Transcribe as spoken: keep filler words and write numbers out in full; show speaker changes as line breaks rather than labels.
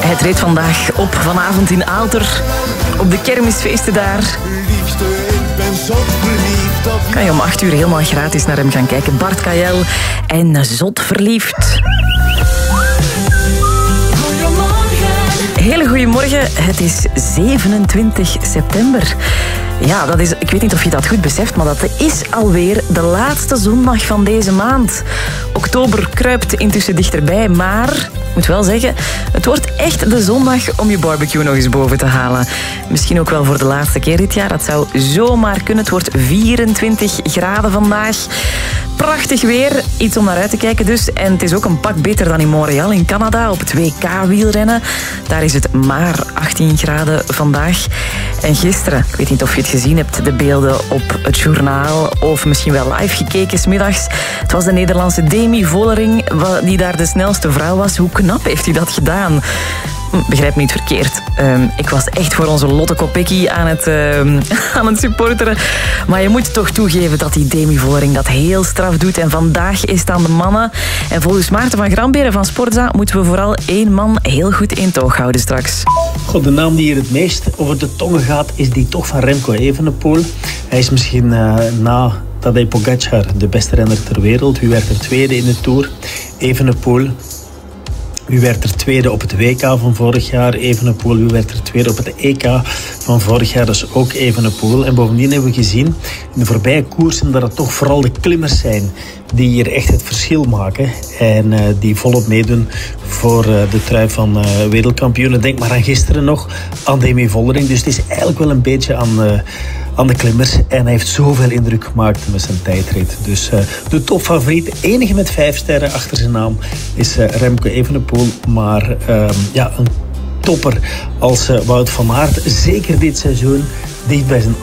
Het treedt vandaag op vanavond in Aalter. Op de kermisfeesten daar. Kan je om acht uur helemaal gratis naar hem gaan kijken. Bart Kael en Zot Verliefd. Hele goedemorgen, het is zevenentwintig september. Ja, dat is, ik weet niet of je dat goed beseft, maar dat is alweer de laatste zondag van deze maand. Oktober kruipt intussen dichterbij, maar ik moet wel zeggen, het wordt echt de zondag om je barbecue nog eens boven te halen. Misschien ook wel voor de laatste keer dit jaar. Dat zou zomaar kunnen. Het wordt vierentwintig graden vandaag. Prachtig weer, iets om naar uit te kijken dus. En het is ook een pak beter dan in Montreal in Canada op het W K wielrennen. Daar is het maar achttien graden vandaag. En gisteren, ik weet niet of je het gezien hebt, de beelden op het journaal of misschien wel live gekeken 's middags. Het was de Nederlandse Demi Vollering die daar de snelste vrouw was. Hoe knap heeft hij dat gedaan? Begrijp me niet verkeerd. Um, ik was echt voor onze Lotte Kopecky aan het, um, aan het supporteren. Maar je moet toch toegeven dat die Demi Vollering dat heel straf doet. En vandaag is het aan de mannen. En volgens Maarten van Gramberen van Sportza moeten we vooral één man heel goed in toog houden straks.
God, de naam die hier het meest over de tongen gaat is die toch van Remco Evenepoel. Hij is misschien uh, na Tadej Pogacar de beste renner ter wereld. Wie werd er tweede in de Tour? Evenepoel. Wie werd er tweede op het W K van vorig jaar? Evenepoel. Wie werd er tweede op het E K van vorig jaar? Dat is ook Evenepoel. En bovendien hebben we gezien in de voorbije koersen dat het toch vooral de klimmers zijn die hier echt het verschil maken. En uh, die volop meedoen voor uh, de trui van uh, wereldkampioenen. Denk maar aan gisteren nog, aan Demi Vollering. Dus het is eigenlijk wel een beetje aan... Uh, aan de klimmers. En hij heeft zoveel indruk gemaakt met zijn tijdrit. Dus uh, de topfavoriet, de enige met vijf sterren achter zijn naam, is uh, Remco Evenepoel. Maar uh, ja, een topper als uh, Wout van Aert, zeker dit seizoen, dicht bij zijn